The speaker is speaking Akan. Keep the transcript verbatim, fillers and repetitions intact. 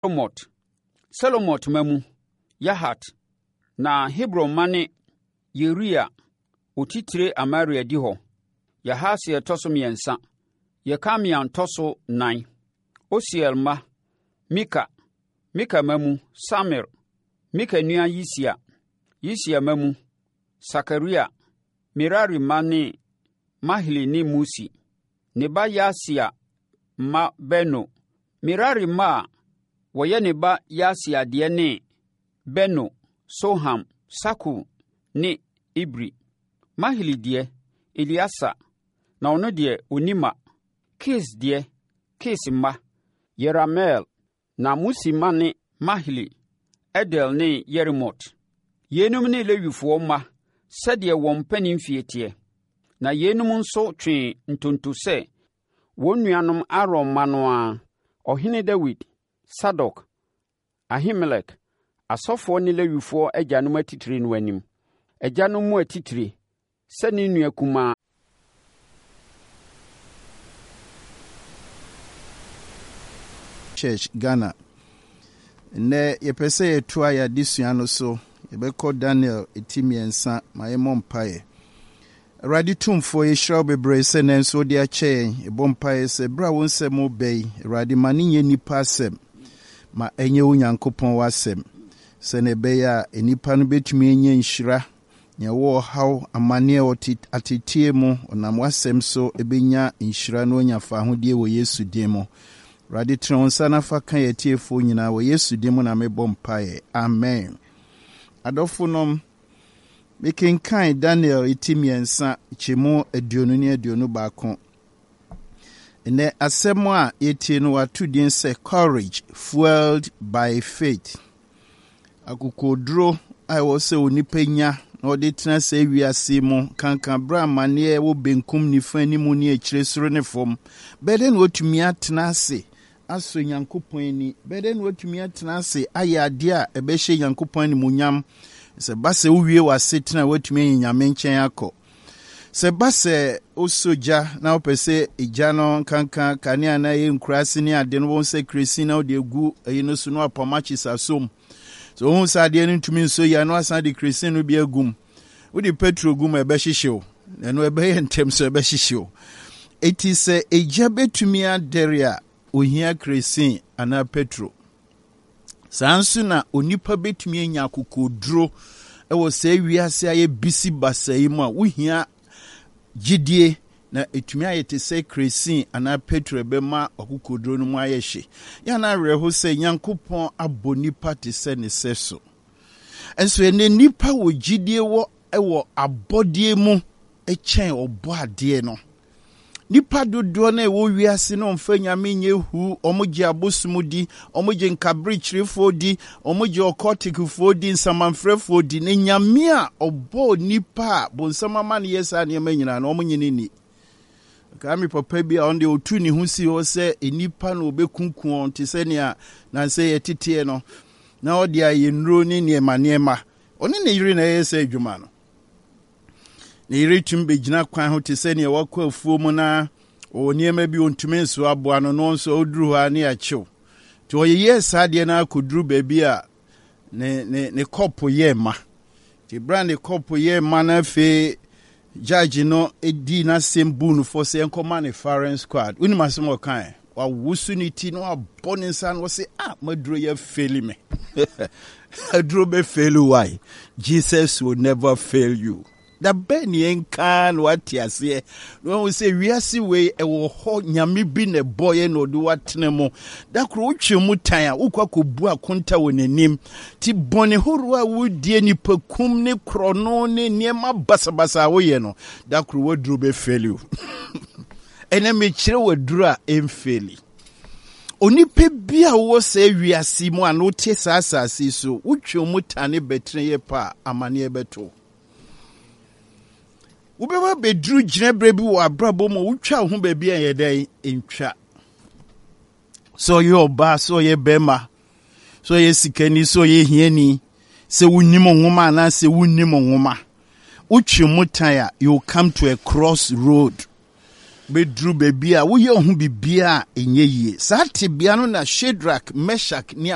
Selomot. Selomot mamu Yahat na Hebron mane Yeria otitire Amaria di hɔ. Yahasia toso miɛnsa. Yekamia toso nan. Osiel ma Mika. Mika mamu Samir. Mika nua Yisia. Yisia mamu Sakaria. Merari mane Mahli ne Musi. Ne ba Yasia ma Beno. Merari ma wɔyɛ ne ba Yasia deɛ ne Beno, Soham, Saku ne Ibri. Mahli deɛ Eliasa na ɔno deɛ Onima. Kis deɛ Kis ma Yeramel na Musi ma ne Mahli, Edel ne Yerimot. Yenum ne Lewifoɔ ma sɛdeɛ wɔn mpanin fie teɛ. Na yenum nso twe ntonto sɛ wɔn nuanom Aaron ma no a ɔhene Dawid, Sadok, Ahimelek, asɔfoɔ ne Lewifoɔ agyanom atitire no anim. Agyanom mu atitire sɛ ne nua kumaa. Church Ghana. Ne yepese yetua ya disua no so yebekɔ Daniel etimiensa ma yemo mpae. Awurade tumfo yɛhyira wo bebree sɛ nanso de akyɛ yɛn ɛbɔ mpae sɛ bra wo nsɛm obɛi Awurade ma ne nyɛ nipa asɛm ma ɛnyɛ wo Nyankopɔn w'asɛm sɛ ne ɛbɛyɛ a nipa no betumi nyɛ nhyira nyɛ wo haw amane atetie mu ɔnam w'asɛm so ɛbɛnya nhyira no nya fa ahodie wɔ Yesu din mu. Awurade tena wo nsa na fa ka yɛtiefo nyinaa wɔ Yesu din mu na mebɔ mpae. Amen. Adɔfo nom mekenkan Daniel etimiensa kyemu aduonu ne aduonu baako. Ene asɛm a yɛtie no wato din sɛ courage fueled by faith. Akokoduro a ɛwɔ sɛ onipa nya na ɔde tena sɛ wiase mu kankan bra amaneɛ wɔ benkum nifa ni mu ne akyire soro ne fam. Bɛdɛ na otumi atena ase aso Nyankopɔn ni. Bɛdɛ na otumi atena ase ayɛ ade a ɛbɛhyɛ Nyankopɔn ni munyam. Sɛ ba sɛ wowie w'asetena watumi ayi Nyame nkyɛn akɔ. Sɛ ba sɛ osogya na wopɛ sɛ egya no kankan kanea na yɛ nkurase ne ade no wɔn sɛ kresi na wode egu ayi no so no apamachi sasom. So wɔn sɛ ade no ntumi nso ya no asan de kresi no bi agum. Wode petro gum ɛbɛhyehyew. Ɛno ɛbɛyɛ ntɛm so ɛbɛhyehyew. Eti sɛ egya betumi adɛre a ohia kresi ana petro. Sansu na onipa betumi anya akokoduro ɛwɔ sɛ wiase ayɛ bisi basai mu a wohia gidie na etumi ayete sɛ kresi ana petro bɛma akokoduro no mu ayɛ hye. Ya na reho sɛ Nyankopɔn abɔ nipa te sɛ ne sɛ so. Enso ene nipa wɔ gidie wɔ ɛwɔ abɔdie mu ɛkyɛn ɔbɔ adeɛ no. Nipa dodoɔ na ɛwɔ wiase no mfa Nyame nye hu ɔmogye abosomudi ɔmogye nkabrikyirefo di ɔmogye ɔkɔtikfo di nsamanfrɛfo di ne Nyame a ɔbɔ nipa bonsam ama ne yɛsa nneɛma nyina na ɔmonyene ni ka mi papa bi a ɔnde otu ne ho si hɔ sɛ enipa no obekunku te sɛ nea na sɛ yɛtete no na ɔde ayɛ nnuro ne nneɛma nneɛma ɔne ne yiri na ɛyɛ sɛ adwuma no. Ne yiritum begina kwan ho te sɛ ne wakɔ afuo mu na o nneɛma bi ontumi nso aboa no no nso oduru ha ne akyew. To ɔyɛ saa deɛ na akoduru baabi a ne ne ne kɔpo yɛ ma. Ti brand ne kɔpo yɛ ma na fe judge no edi na sembun for sɛ nkɔma ne firing squad. Unim asɛm ɔkan wa wusu ne ti no abɔ ne nsa no sɛ ah maduro yɛ fail me. Aduro be fail why? Jesus will never fail you. Da beni enka no atiase no we say wiase we e wo ho Nyame bi ne boye no do watene mo da kro wotwe mu tan a wokwa kobu akonta wɔ nanim ti bone horo a wodie ni pakum ne krono ne niema basabasa wo ye no da kro waduro be fail you ene me kire waduro a emfeli onipa bia wo sɛ wiase mu an wote saasase so wotwe mu tane betre ye pa amane beto. Ubeba bedru gyina brebi wo abrabo mo wutwa ho baabi a yɛdan entwa. So ye oba so ye bema. So ye sikani so ye hiani. Se wunnim nwoma na se wunnim nwoma. Utwe mutan a you come to a crossroad. Bedru baabi a wo ye ho bibia enye yie. Sa te bia no na Shadrach, Meshach ne